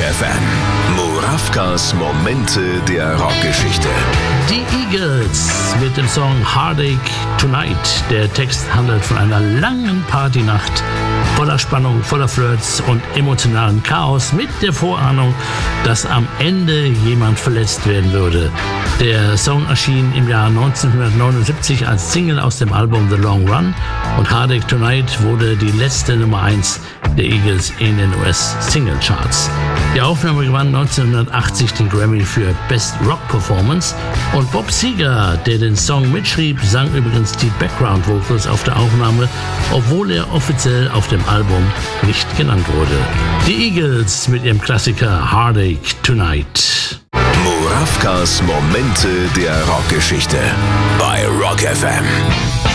FM. Murawkas Momente der Rockgeschichte. Die Eagles mit dem Song Heartache Tonight. Der Text handelt von einer langen Partynacht voller Spannung, voller Flirts und emotionalen Chaos mit der Vorahnung, dass am Ende jemand verletzt werden würde. Der Song erschien im Jahr 1979 als Single aus dem Album The Long Run und Heartache Tonight wurde die letzte Nummer 1 der Eagles in den US-Single-Charts. Die Aufnahme gewann 1980 den Grammy für Best Rock Performance und Bob Seger, der den Song mitschrieb, sang übrigens die Background Vocals auf der Aufnahme, obwohl er offiziell auf dem Album nicht genannt wurde. Die Eagles mit ihrem Klassiker Heartache Tonight. Murawkas Momente der Rockgeschichte bei Rock FM.